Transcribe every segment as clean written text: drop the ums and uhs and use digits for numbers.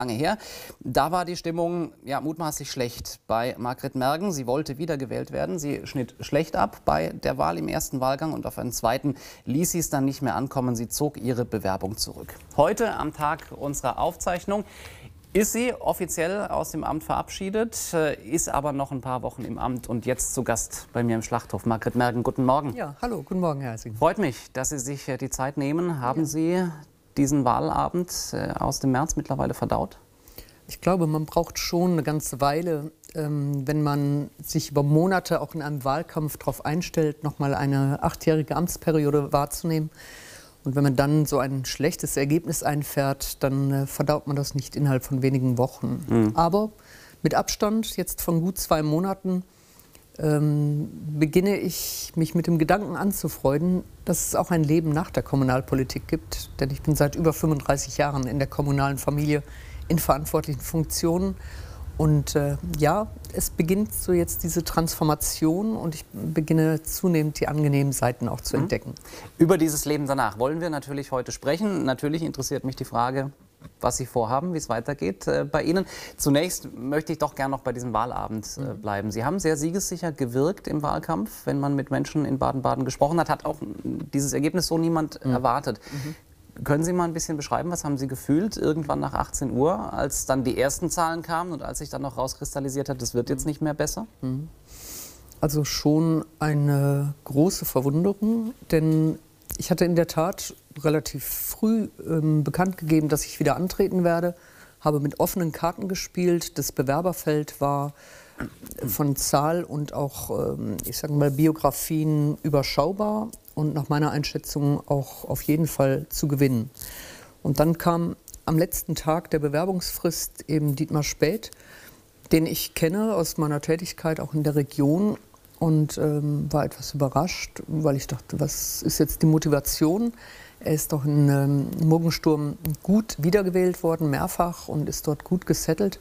lange her. Da war die Stimmung ja mutmaßlich schlecht bei Margret Mergen. Sie wollte wiedergewählt werden. Sie schnitt schlecht ab bei der Wahl im ersten Wahlgang und auf einen zweiten ließ sie es dann nicht mehr ankommen. Sie zog ihre Bewerbung zurück. Heute, am Tag unserer Aufzeichnung, ist sie offiziell aus dem Amt verabschiedet, ist aber noch ein paar Wochen im Amt und jetzt zu Gast bei mir im Schlachthof. Margret Mergen, guten Morgen. Ja, hallo, guten Morgen, Herr Heising. Freut mich, dass Sie sich die Zeit nehmen. Haben Sie diesen Wahlabend aus dem März mittlerweile verdaut? Ich glaube, man braucht schon eine ganze Weile, wenn man sich über Monate auch in einem Wahlkampf darauf einstellt, nochmal eine 8-jährige Amtsperiode wahrzunehmen. Und wenn man dann so ein schlechtes Ergebnis einfährt, dann verdaut man das nicht innerhalb von wenigen Wochen. Aber mit Abstand, jetzt von gut 2 Monaten, beginne ich, mich mit dem Gedanken anzufreunden, dass es auch ein Leben nach der Kommunalpolitik gibt. Denn ich bin seit über 35 Jahren in der kommunalen Familie in verantwortlichen Funktionen. Und ja, es beginnt so jetzt diese Transformation und ich beginne zunehmend die angenehmen Seiten auch zu entdecken. Über dieses Leben danach wollen wir natürlich heute sprechen. Natürlich interessiert mich die Frage, was Sie vorhaben, wie es weitergeht bei Ihnen. Zunächst möchte ich doch gern noch bei diesem Wahlabend bleiben. Sie haben sehr siegessicher gewirkt im Wahlkampf. Wenn man mit Menschen in Baden-Baden gesprochen hat, hat auch dieses Ergebnis so niemand erwartet. Können Sie mal ein bisschen beschreiben, was haben Sie gefühlt irgendwann nach 18 Uhr, als dann die ersten Zahlen kamen und als sich dann noch rauskristallisiert hat, das wird jetzt nicht mehr besser? Also schon eine große Verwunderung, denn ich hatte in der Tat relativ früh bekannt gegeben, dass ich wieder antreten werde, habe mit offenen Karten gespielt. Das Bewerberfeld war von Zahl und auch, ich sage mal, Biografien überschaubar und nach meiner Einschätzung auch auf jeden Fall zu gewinnen. Und dann kam am letzten Tag der Bewerbungsfrist eben Dietmar Späth, den ich kenne aus meiner Tätigkeit auch in der Region und war etwas überrascht, weil ich dachte, was ist jetzt die Motivation? Er ist doch in Muggensturm gut wiedergewählt worden, mehrfach, und ist dort gut gesettelt.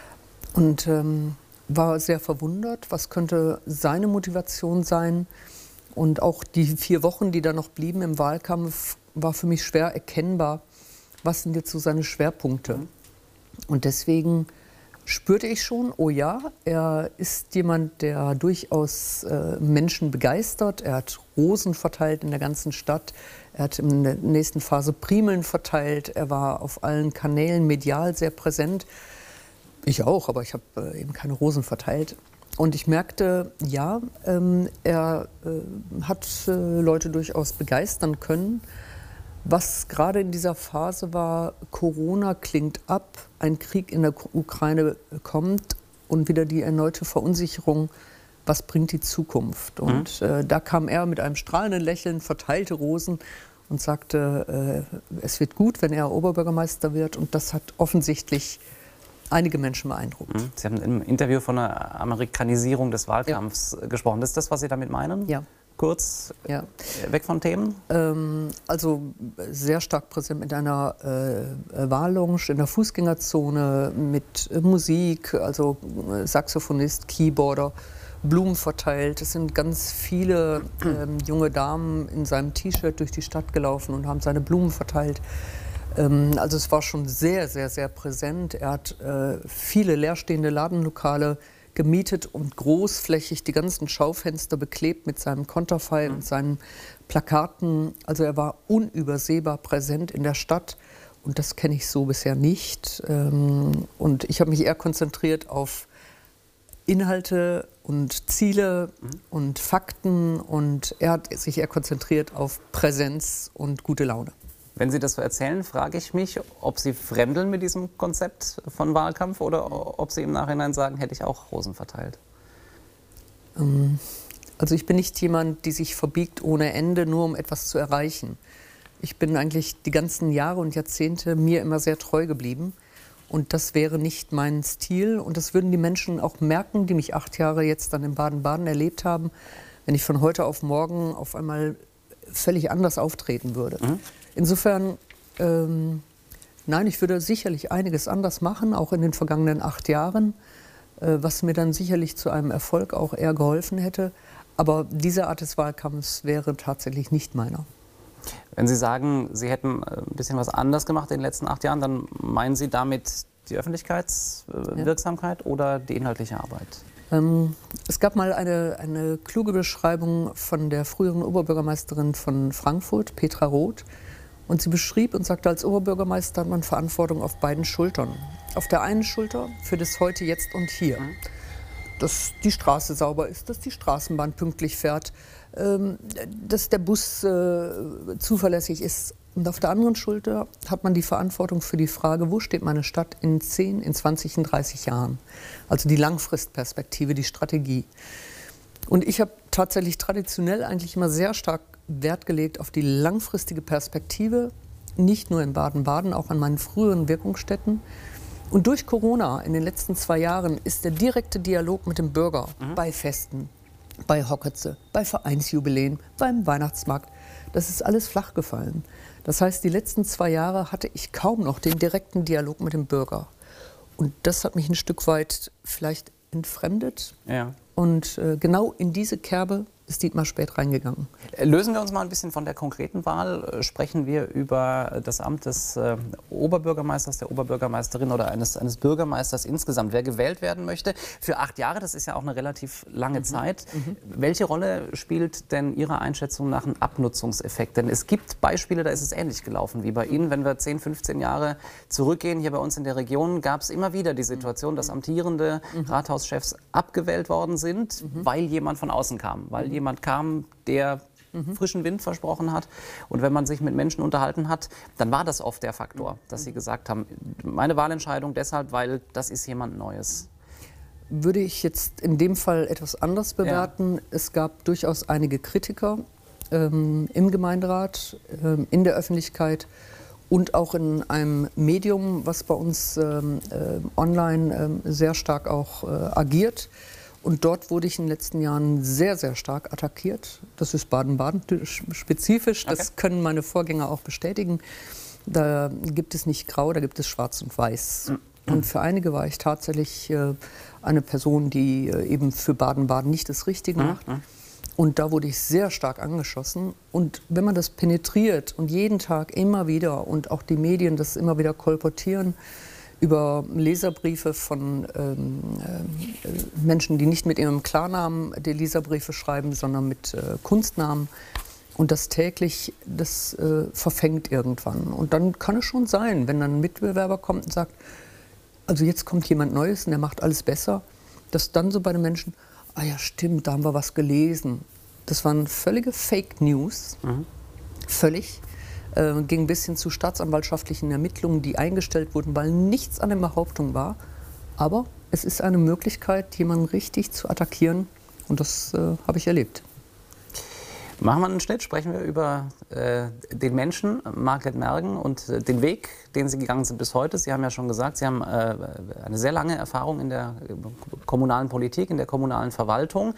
Und war sehr verwundert, was könnte seine Motivation sein. Und auch die 4 Wochen, die da noch blieben im Wahlkampf, war für mich schwer erkennbar, was sind jetzt so seine Schwerpunkte. Und deswegen spürte ich schon, oh ja, er ist jemand, der durchaus Menschen begeistert. Er hat Rosen verteilt in der ganzen Stadt. Er hat in der nächsten Phase Primeln verteilt. Er war auf allen Kanälen medial sehr präsent. Ich auch, aber ich habe eben keine Rosen verteilt. Und ich merkte, ja, er hat Leute durchaus begeistern können. Was gerade in dieser Phase war, Corona klingt ab, ein Krieg in der Ukraine kommt und wieder die erneute Verunsicherung, was bringt die Zukunft? Und da kam er mit einem strahlenden Lächeln, verteilte Rosen und sagte, es wird gut, wenn er Oberbürgermeister wird. Und das hat offensichtlich einige Menschen beeindruckt. Sie haben im Interview von einer Amerikanisierung des Wahlkampfs gesprochen. Das ist das, was Sie damit meinen? Ja. Kurz weg von Themen? Also sehr stark präsent mit einer Wahllounge in der Fußgängerzone, mit Musik, also Saxophonist, Keyboarder, Blumen verteilt. Es sind ganz viele junge Damen in seinem T-Shirt durch die Stadt gelaufen und haben seine Blumen verteilt. Also es war schon sehr, sehr, sehr präsent. Er hat viele leerstehende Ladenlokale gemietet und großflächig die ganzen Schaufenster beklebt mit seinem Konterfei und seinen Plakaten. Also er war unübersehbar präsent in der Stadt und das kenne ich so bisher nicht. Und ich habe mich eher konzentriert auf Inhalte und Ziele und Fakten und er hat sich eher konzentriert auf Präsenz und gute Laune. Wenn Sie das so erzählen, frage ich mich, ob Sie fremdeln mit diesem Konzept von Wahlkampf oder ob Sie im Nachhinein sagen, hätte ich auch Rosen verteilt. Also ich bin nicht jemand, die sich verbiegt ohne Ende, nur um etwas zu erreichen. Ich bin eigentlich die ganzen Jahre und Jahrzehnte mir immer sehr treu geblieben. Und das wäre nicht mein Stil. Und das würden die Menschen auch merken, die mich 8 Jahre jetzt dann in Baden-Baden erlebt haben, wenn ich von heute auf morgen auf einmal völlig anders auftreten würde. Insofern, nein, ich würde sicherlich einiges anders machen, auch in den vergangenen 8 Jahren, was mir dann sicherlich zu einem Erfolg auch eher geholfen hätte. Aber diese Art des Wahlkampfs wäre tatsächlich nicht meiner. Wenn Sie sagen, Sie hätten ein bisschen was anders gemacht in den letzten 8 Jahren, dann meinen Sie damit die Öffentlichkeitswirksamkeit oder die inhaltliche Arbeit? Es gab mal eine kluge Beschreibung von der früheren Oberbürgermeisterin von Frankfurt, Petra Roth. Und sie beschrieb und sagte, als Oberbürgermeister hat man Verantwortung auf beiden Schultern. Auf der einen Schulter für das Heute, Jetzt und Hier. Dass die Straße sauber ist, dass die Straßenbahn pünktlich fährt, dass der Bus zuverlässig ist. Und auf der anderen Schulter hat man die Verantwortung für die Frage, wo steht meine Stadt in 10, in 20, in 30 Jahren? Also die Langfristperspektive, die Strategie. Und ich habe tatsächlich traditionell eigentlich immer sehr stark Wert gelegt auf die langfristige Perspektive, nicht nur in Baden-Baden, auch an meinen früheren Wirkungsstätten. Und durch Corona in den letzten 2 Jahren ist der direkte Dialog mit dem Bürger bei Festen, bei Hocketze, bei Vereinsjubiläen, beim Weihnachtsmarkt, das ist alles flach gefallen. Das heißt, die letzten 2 Jahre hatte ich kaum noch den direkten Dialog mit dem Bürger. Und das hat mich ein Stück weit vielleicht entfremdet. Ja. Und genau in diese Kerbe ist Dietmar Späth reingegangen. Lösen wir uns mal ein bisschen von der konkreten Wahl. Sprechen wir über das Amt des Oberbürgermeisters, der Oberbürgermeisterin oder eines Bürgermeisters insgesamt. Wer gewählt werden möchte für 8 Jahre, das ist ja auch eine relativ lange Zeit. Welche Rolle spielt denn Ihrer Einschätzung nach ein Abnutzungseffekt? Denn es gibt Beispiele, da ist es ähnlich gelaufen wie bei Ihnen. Wenn wir 10, 15 Jahre zurückgehen, hier bei uns in der Region, gab es immer wieder die Situation, dass amtierende Rathauschefs abgewählt worden sind, weil jemand von außen kam, weil jemand kam, der frischen Wind versprochen hat. Und wenn man sich mit Menschen unterhalten hat, dann war das oft der Faktor, dass sie gesagt haben, meine Wahlentscheidung deshalb, weil das ist jemand Neues. Würde ich jetzt in dem Fall etwas anders bewerten. Ja. Es gab durchaus einige Kritiker im Gemeinderat, in der Öffentlichkeit und auch in einem Medium, was bei uns online sehr stark auch agiert. Und dort wurde ich in den letzten Jahren sehr, sehr stark attackiert. Das ist Baden-Baden spezifisch, das können meine Vorgänger auch bestätigen. Da gibt es nicht grau, da gibt es schwarz und weiß. Und für einige war ich tatsächlich eine Person, die eben für Baden-Baden nicht das Richtige macht. Und da wurde ich sehr stark angeschossen. Und wenn man das penetriert und jeden Tag immer wieder und auch die Medien das immer wieder kolportieren, über Leserbriefe von Menschen, die nicht mit ihrem Klarnamen die Leserbriefe schreiben, sondern mit Kunstnamen. Und das täglich, das verfängt irgendwann. Und dann kann es schon sein, wenn dann ein Mitbewerber kommt und sagt, also jetzt kommt jemand Neues und der macht alles besser, dass dann so bei den Menschen, ah ja stimmt, da haben wir was gelesen. Das waren völlige Fake News, völlig. Ging bis hin zu staatsanwaltschaftlichen Ermittlungen, die eingestellt wurden, weil nichts an der Behauptung war. Aber es ist eine Möglichkeit, jemanden richtig zu attackieren. Und das habe ich erlebt. Machen wir einen Schnitt, sprechen wir über den Menschen, Margret Mergen, und den Weg, den Sie gegangen sind bis heute. Sie haben ja schon gesagt, Sie haben eine sehr lange Erfahrung in der kommunalen Politik, in der kommunalen Verwaltung.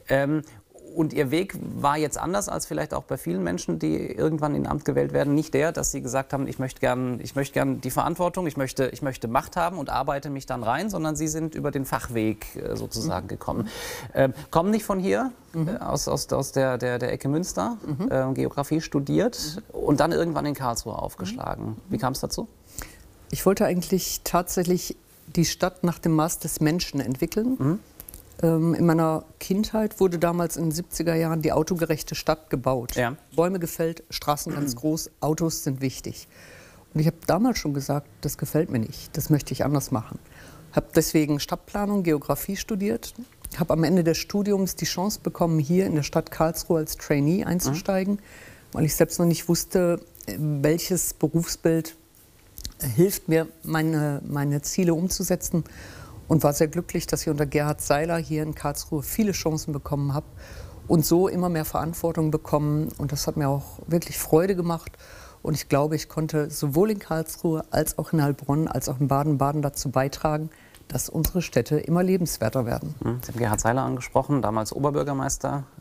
Und Ihr Weg war jetzt anders als vielleicht auch bei vielen Menschen, die irgendwann in Amt gewählt werden. Nicht der, dass Sie gesagt haben, ich möchte gern die Verantwortung, ich möchte Macht haben und arbeite mich dann rein, sondern Sie sind über den Fachweg sozusagen gekommen. Kommen nicht von hier, aus der Ecke Münster, Geografie studiert und dann irgendwann in Karlsruhe aufgeschlagen. Wie kam es dazu? Ich wollte eigentlich tatsächlich die Stadt nach dem Maß des Menschen entwickeln. In meiner Kindheit wurde damals in den 70er Jahren die autogerechte Stadt gebaut. Ja. Bäume gefällt, Straßen ganz groß, Autos sind wichtig. Und ich habe damals schon gesagt, das gefällt mir nicht, das möchte ich anders machen. Habe deswegen Stadtplanung, Geografie studiert, habe am Ende des Studiums die Chance bekommen, hier in der Stadt Karlsruhe als Trainee einzusteigen, weil ich selbst noch nicht wusste, welches Berufsbild hilft mir, meine Ziele umzusetzen. Und war sehr glücklich, dass ich unter Gerhard Seiler hier in Karlsruhe viele Chancen bekommen habe und so immer mehr Verantwortung bekommen. Und das hat mir auch wirklich Freude gemacht. Und ich glaube, ich konnte sowohl in Karlsruhe als auch in Heilbronn als auch in Baden-Baden dazu beitragen, dass unsere Städte immer lebenswerter werden. Sie haben Gerhard Seiler angesprochen, damals Oberbürgermeister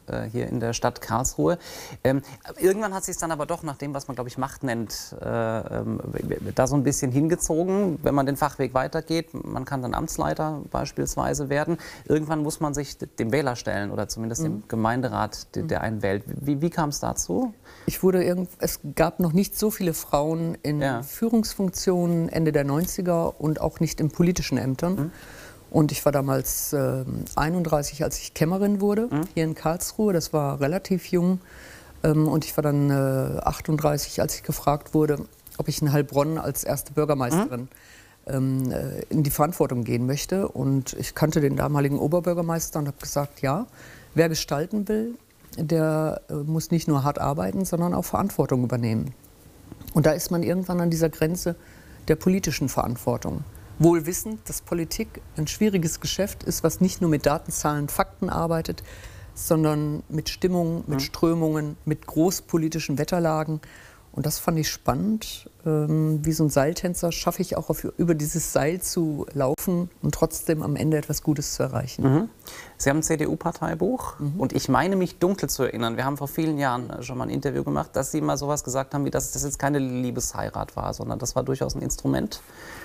hier in der Stadt Karlsruhe. Irgendwann hat es sich dann aber doch nach dem, was man, glaube ich, Macht nennt, da so ein bisschen hingezogen. Wenn man den Fachweg weitergeht, man kann dann Amtsleiter beispielsweise werden. Irgendwann muss man sich dem Wähler stellen oder zumindest dem Gemeinderat, der einen wählt. Wie kam es dazu? Es gab noch nicht so viele Frauen in Führungsfunktionen Ende der 90er und auch nicht in politischen Ämtern. Und ich war damals 31, als ich Kämmerin wurde, hier in Karlsruhe. Das war relativ jung. Und ich war dann 38, als ich gefragt wurde, ob ich in Heilbronn als erste Bürgermeisterin in die Verantwortung gehen möchte. Und ich kannte den damaligen Oberbürgermeister und habe gesagt, ja, wer gestalten will, der muss nicht nur hart arbeiten, sondern auch Verantwortung übernehmen. Und da ist man irgendwann an dieser Grenze der politischen Verantwortung. Wohl wissend, dass Politik ein schwieriges Geschäft ist, was nicht nur mit Daten, Zahlen, Fakten arbeitet, sondern mit Stimmung, mit Strömungen, mit großpolitischen Wetterlagen. Und das fand ich spannend. Wie so ein Seiltänzer schaffe ich auch über dieses Seil zu laufen und trotzdem am Ende etwas Gutes zu erreichen. Sie haben ein CDU-Parteibuch und ich meine mich dunkel zu erinnern, wir haben vor vielen Jahren schon mal ein Interview gemacht, dass Sie mal sowas gesagt haben, wie dass das jetzt keine Liebesheirat war, sondern das war durchaus ein Instrument,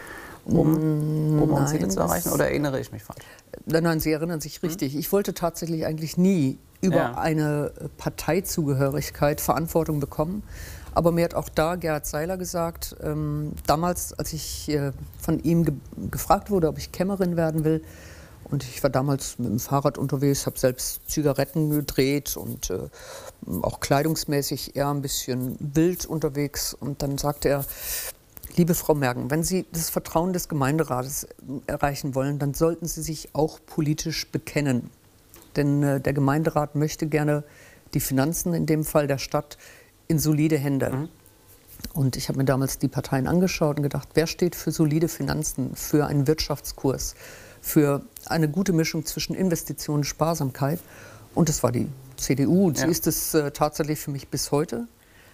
um Ziele zu erreichen, oder erinnere ich mich falsch? Nein, Sie erinnern sich richtig. Ich wollte tatsächlich eigentlich nie über eine Parteizugehörigkeit Verantwortung bekommen. Aber mir hat auch da Gerhard Seiler gesagt, damals, als ich von ihm gefragt wurde, ob ich Kämmerin werden will, und ich war damals mit dem Fahrrad unterwegs, habe selbst Zigaretten gedreht und auch kleidungsmäßig eher ein bisschen wild unterwegs. Und dann sagte er, liebe Frau Mergen, wenn Sie das Vertrauen des Gemeinderates erreichen wollen, dann sollten Sie sich auch politisch bekennen. Denn der Gemeinderat möchte gerne die Finanzen, in dem Fall der Stadt, in solide Hände. Und ich habe mir damals die Parteien angeschaut und gedacht, wer steht für solide Finanzen, für einen Wirtschaftskurs, für eine gute Mischung zwischen Investitionen und Sparsamkeit. Und das war die CDU. Und sie ist es tatsächlich für mich bis heute.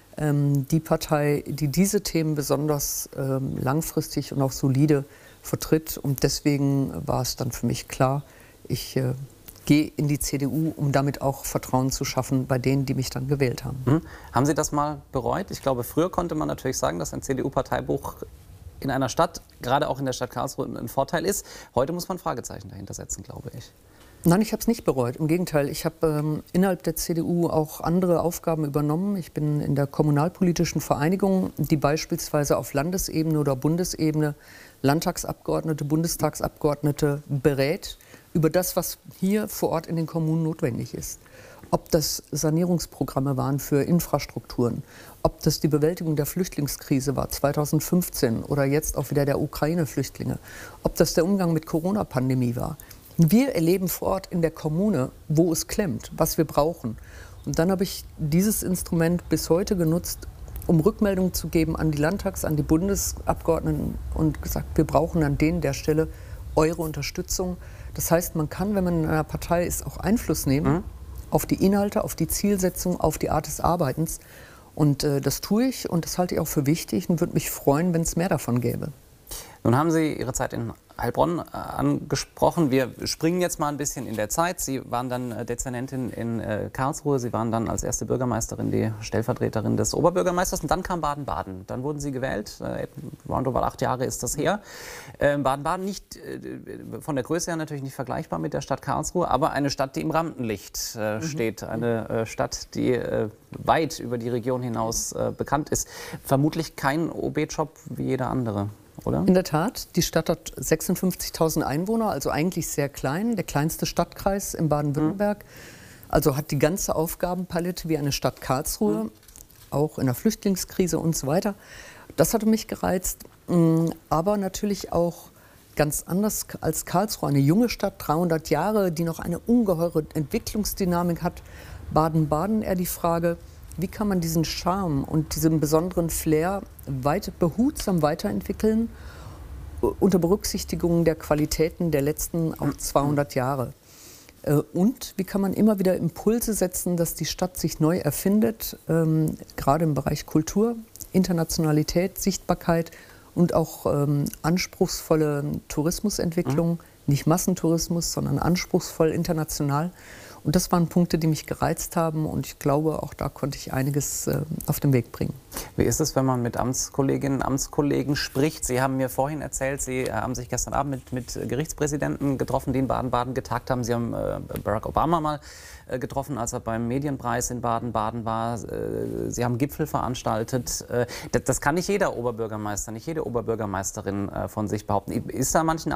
Die Partei, die diese Themen besonders langfristig und auch solide vertritt. Und deswegen war es dann für mich klar, ich gehe in die CDU, um damit auch Vertrauen zu schaffen bei denen, die mich dann gewählt haben. Haben Sie das mal bereut? Ich glaube, früher konnte man natürlich sagen, dass ein CDU-Parteibuch in einer Stadt, gerade auch in der Stadt Karlsruhe, ein Vorteil ist. Heute muss man Fragezeichen dahinter setzen, glaube ich. Nein, ich habe es nicht bereut. Im Gegenteil, ich habe innerhalb der CDU auch andere Aufgaben übernommen. Ich bin in der kommunalpolitischen Vereinigung, die beispielsweise auf Landesebene oder Bundesebene Landtagsabgeordnete, Bundestagsabgeordnete berät über das, was hier vor Ort in den Kommunen notwendig ist. Ob das Sanierungsprogramme waren für Infrastrukturen, ob das die Bewältigung der Flüchtlingskrise war 2015 oder jetzt auch wieder der Ukraine-Flüchtlinge, ob das der Umgang mit Corona-Pandemie war. Wir erleben vor Ort in der Kommune, wo es klemmt, was wir brauchen. Und dann habe ich dieses Instrument bis heute genutzt, um Rückmeldungen zu geben an die an die Bundesabgeordneten und gesagt, wir brauchen an der Stelle eure Unterstützung. Das heißt, man kann, wenn man in einer Partei ist, auch Einfluss nehmen auf die Inhalte, auf die Zielsetzung, auf die Art des Arbeitens. Und das tue ich und das halte ich auch für wichtig und würde mich freuen, wenn es mehr davon gäbe. Nun haben Sie Ihre Zeit in Heilbronn angesprochen. Wir springen jetzt mal ein bisschen in der Zeit. Sie waren dann Dezernentin in Karlsruhe. Sie waren dann als erste Bürgermeisterin die Stellvertreterin des Oberbürgermeisters. Und dann kam Baden-Baden. Dann wurden Sie gewählt. Roundabout 8 Jahre ist das her. Baden-Baden nicht von der Größe her natürlich nicht vergleichbar mit der Stadt Karlsruhe, aber eine Stadt, die im Rampenlicht steht. Eine Stadt, die weit über die Region hinaus bekannt ist. Vermutlich kein OB-Job wie jeder andere. Oder? In der Tat, die Stadt hat 56.000 Einwohner, also eigentlich sehr klein, der kleinste Stadtkreis in Baden-Württemberg. Also hat die ganze Aufgabenpalette wie eine Stadt Karlsruhe, auch in der Flüchtlingskrise und so weiter. Das hatte mich gereizt, aber natürlich auch ganz anders als Karlsruhe, eine junge Stadt, 300 Jahre, die noch eine ungeheure Entwicklungsdynamik hat. Baden-Baden eher die Frage, wie kann man diesen Charme und diesen besonderen Flair behutsam weiterentwickeln, unter Berücksichtigung der Qualitäten der letzten auch 200 Jahre? Und wie kann man immer wieder Impulse setzen, dass die Stadt sich neu erfindet, gerade im Bereich Kultur, Internationalität, Sichtbarkeit und auch anspruchsvolle Tourismusentwicklung, nicht Massentourismus, sondern anspruchsvoll international. Und das waren Punkte, die mich gereizt haben und ich glaube, auch da konnte ich einiges auf den Weg bringen. Wie ist es, wenn man mit Amtskolleginnen und Amtskollegen spricht? Sie haben mir vorhin erzählt, Sie haben sich gestern Abend mit Gerichtspräsidenten getroffen, die in Baden-Baden getagt haben. Sie haben Barack Obama mal getroffen, als er beim Medienpreis in Baden-Baden war. Sie haben Gipfel veranstaltet. Das kann nicht jeder Oberbürgermeister, nicht jede Oberbürgermeisterin von sich behaupten. Ist da manchen